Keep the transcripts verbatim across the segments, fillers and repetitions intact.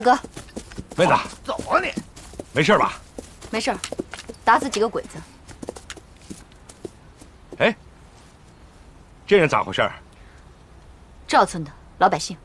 哥， 妹子， 走啊你！ 没事吧？ 没事，打死几个鬼子。 哎，这人咋回事？ 赵村的老百姓。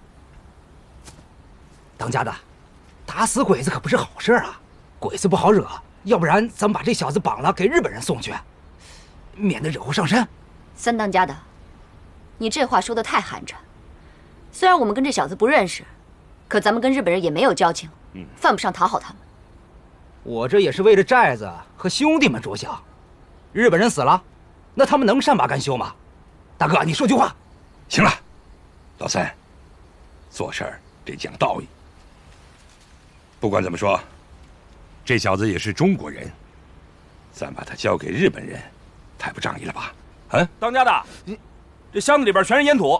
当家的，打死鬼子可不是好事啊！鬼子不好惹，要不然咱们把这小子绑了给日本人送去，免得惹祸上身。 三当家的，你这话说的太寒碜。虽然我们跟这小子不认识，可咱们跟日本人也没有交情，嗯，犯不上讨好他们。 我这也是为了寨子和兄弟们着想。日本人死了，那他们能善罢甘休吗？大哥，你说句话。 行了，老三，做事儿得讲道义。不管怎么说，这小子也是中国人，咱把他交给日本人，太不仗义了吧？啊， 当家的，你这箱子里边全是烟土。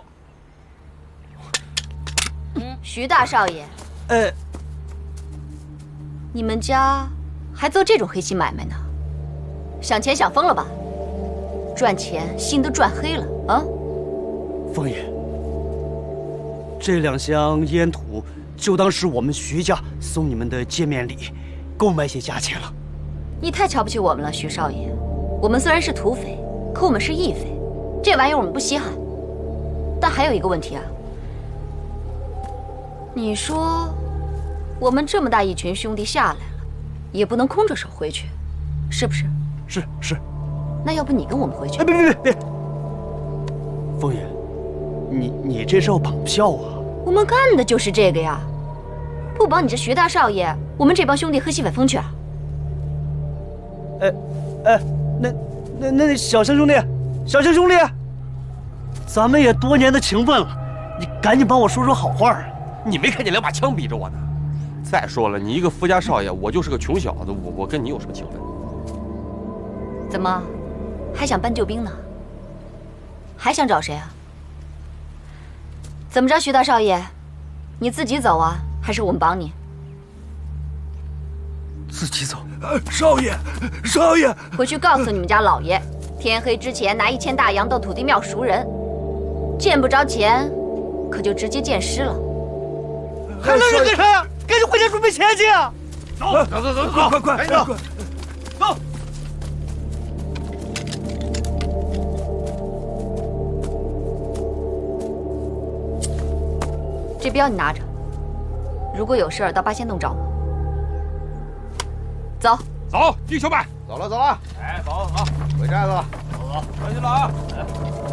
嗯，徐大少爷， 呃， 你们家还做这种黑心买卖呢？想钱想疯了吧？赚钱心都赚黑了啊！ 凤爷，这两箱烟土就当是我们徐家送你们的见面礼，够卖些价钱了。 你太瞧不起我们了，徐少爷。我们虽然是土匪，可我们是义匪，这玩意儿我们不稀罕。但还有一个问题啊，你说我们这么大一群兄弟下来了，也不能空着手回去，是不是？ 是是。 那要不你跟我们回去？ 哎，别别别别！凤爷，你你这是要绑票啊！ 我们干的就是这个呀！不保你这徐大少爷，我们这帮兄弟喝西北风去啊！ 哎哎，那那那小山兄弟，小山兄弟，咱们也多年的情分了，你赶紧帮我说说好话啊！ 你没看见两把枪逼着我呢？再说了，你一个富家少爷，我就是个穷小子，我我跟你有什么情分？ 怎么，还想搬救兵呢？还想找谁啊？怎么着，徐大少爷，你自己走啊，还是我们帮你？ 自己走。 呃，少爷，少爷， 回去告诉你们家老爷，天黑之前拿一千大洋到土地庙赎人，见不着钱，可就直接见尸了。 还愣着干啥呀？赶紧回家准备钱去啊！ 走走走走，快快快快快， 走！ 这镖你拿着，如果有事儿到八仙洞找我。走走，弟兄们， 走了走了， 哎，走走， 回寨子了， 走走，回去了啊！